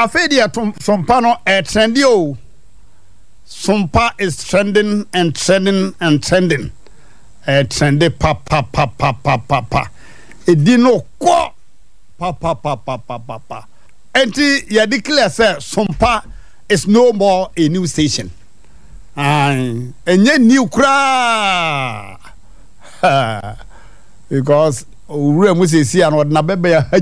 Afedia Sompa no trendy o. Sompa is trending and trending and trending. Trendy pa. Edino kwa pa. Enti ya declare say Sompa is no more a new station. Enye new kra. Because ure mu sesi an na bebe